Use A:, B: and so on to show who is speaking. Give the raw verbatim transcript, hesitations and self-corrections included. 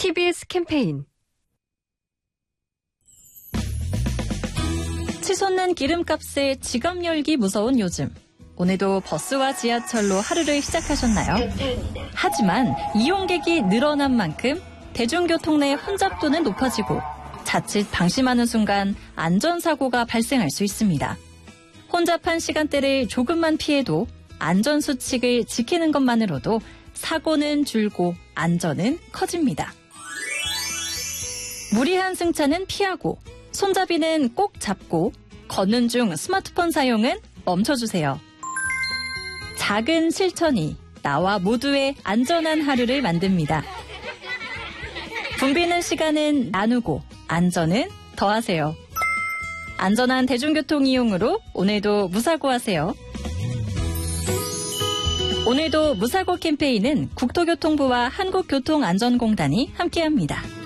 A: 티비에스 캠페인
B: 치솟는 기름값에 지갑 열기 무서운 요즘. 오늘도 버스와 지하철로 하루를 시작하셨나요? 하지만 이용객이 늘어난 만큼 대중교통 내 혼잡도는 높아지고 자칫 방심하는 순간 안전사고가 발생할 수 있습니다. 혼잡한 시간대를 조금만 피해도 안전수칙을 지키는 것만으로도 사고는 줄고 안전은 커집니다. 무리한 승차는 피하고 손잡이는 꼭 잡고 걷는 중 스마트폰 사용은 멈춰주세요. 작은 실천이 나와 모두의 안전한 하루를 만듭니다. 붐비는 시간은 나누고 안전은 더하세요. 안전한 대중교통 이용으로 오늘도 무사고하세요. 오늘도 무사고 캠페인은 국토교통부와 한국교통안전공단이 함께합니다.